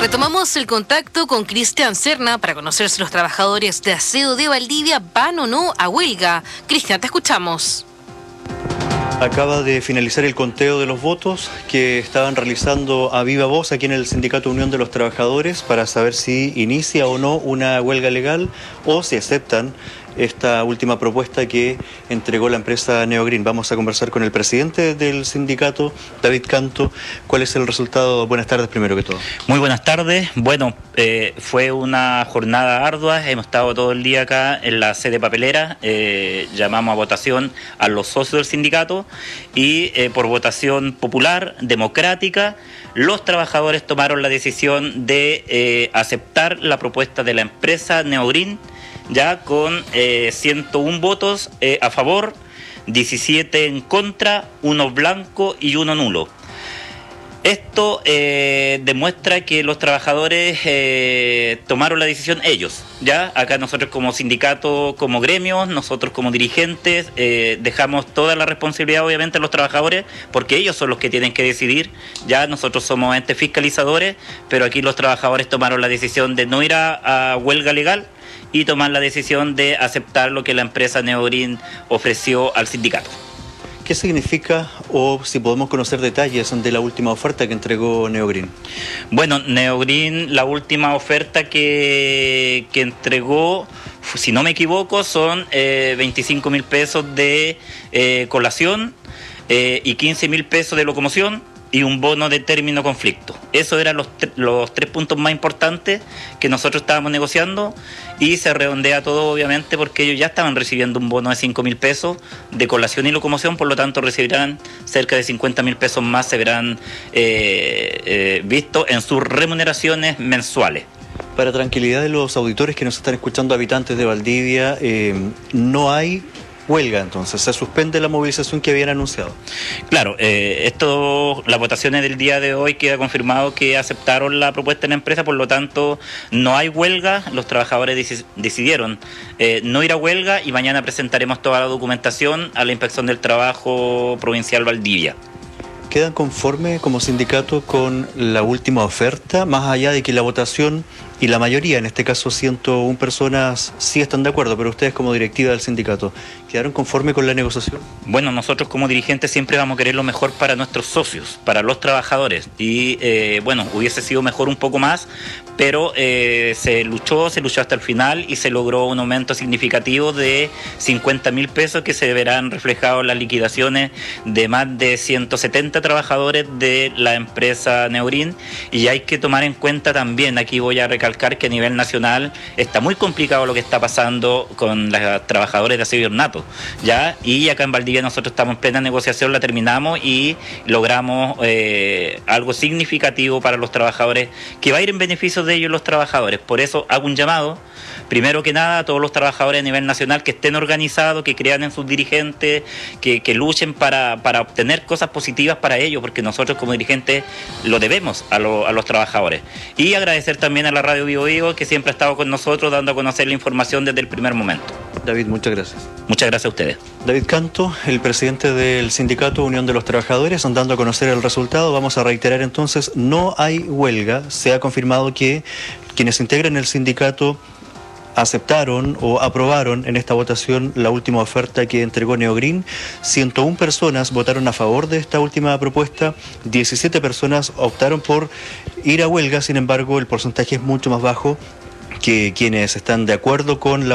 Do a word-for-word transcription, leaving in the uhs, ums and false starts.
Retomamos el contacto con Cristian Serna para conocer si los trabajadores de aseo de Valdivia van o no a huelga. Cristian, te escuchamos. Acaba de finalizar el conteo de los votos que estaban realizando a viva voz aquí en el Sindicato Unión de los Trabajadores para saber si inicia o no una huelga legal o si aceptan esta última propuesta que entregó la empresa Neogreen. Vamos a conversar con el presidente del sindicato, David Canto. ¿Cuál es el resultado? Buenas tardes, primero que todo. Muy buenas tardes. Bueno, eh, fue una jornada ardua. Hemos estado todo el día acá en la sede papelera. Eh, llamamos a votación a los socios del sindicato y eh, por votación popular, democrática, los trabajadores tomaron la decisión de eh, aceptar la propuesta de la empresa Neogreen, ya con eh, ciento uno votos eh, a favor, diecisiete en contra, uno blanco y uno nulo. Esto eh, demuestra que los trabajadores eh, tomaron la decisión ellos, ¿ya? Acá nosotros como sindicato, como gremios, nosotros como dirigentes, eh, dejamos toda la responsabilidad obviamente a los trabajadores, porque ellos son los que tienen que decidir, ya nosotros somos entes fiscalizadores, pero aquí los trabajadores tomaron la decisión de no ir a, a huelga legal y tomar la decisión de aceptar lo que la empresa Neogreen ofreció al sindicato. ¿Qué significa o si podemos conocer detalles de la última oferta que entregó Neogreen? Bueno, Neogreen, la última oferta que, que entregó, si no me equivoco, son eh, veinticinco mil pesos de eh, colación eh, y quince mil pesos de locomoción y un bono de término conflicto. Esos eran los, los tres puntos más importantes que nosotros estábamos negociando y se redondea todo obviamente porque ellos ya estaban recibiendo un bono de cinco mil pesos de colación y locomoción, por lo tanto recibirán cerca de cincuenta mil pesos más, se verán eh, eh, vistos en sus remuneraciones mensuales. Para tranquilidad de los auditores que nos están escuchando, habitantes de Valdivia, eh, no hay huelga, entonces se suspende la movilización que habían anunciado. Claro, eh, esto, las votaciones del día de hoy queda confirmado que aceptaron la propuesta de la empresa, por lo tanto no hay huelga, los trabajadores decidieron eh, no ir a huelga y mañana presentaremos toda la documentación a la Inspección del Trabajo Provincial Valdivia. ¿Quedan conformes como sindicato con la última oferta, más allá de que la votación y la mayoría, en este caso ciento una personas, sí están de acuerdo, pero ustedes como directiva del sindicato, ¿quedaron conformes con la negociación? Bueno, nosotros como dirigentes siempre vamos a querer lo mejor para nuestros socios, para los trabajadores y eh, bueno, hubiese sido mejor un poco más, pero eh, se luchó, se luchó hasta el final y se logró un aumento significativo de cincuenta mil pesos que se verán reflejados en las liquidaciones de más de ciento setenta trabajadores de la empresa Neogreen. Y hay que tomar en cuenta también, aquí voy a recalcar que a nivel nacional está muy complicado lo que está pasando con los trabajadores de aseo y ornato, ¿ya? Y acá en Valdivia nosotros estamos en plena negociación, la terminamos y logramos eh, algo significativo para los trabajadores que va a ir en beneficio de ellos los trabajadores. Por eso hago un llamado, primero que nada, a todos los trabajadores a nivel nacional que estén organizados, que crean en sus dirigentes, que, que luchen para, para obtener cosas positivas para ellos, porque nosotros como dirigentes lo debemos a, lo, a los trabajadores. Y agradecer también a la Radio Vivo Vivo, que siempre ha estado con nosotros dando a conocer la información desde el primer momento. David, muchas gracias. Muchas gracias a ustedes. David Canto, el presidente del sindicato Unión de los Trabajadores, dando a conocer el resultado. Vamos a reiterar entonces, no hay huelga. Se ha confirmado que quienes integran el sindicato aceptaron o aprobaron en esta votación la última oferta que entregó Neogreen. ciento una personas votaron a favor de esta última propuesta, diecisiete personas optaron por ir a huelga, sin embargo el porcentaje es mucho más bajo que quienes están de acuerdo con la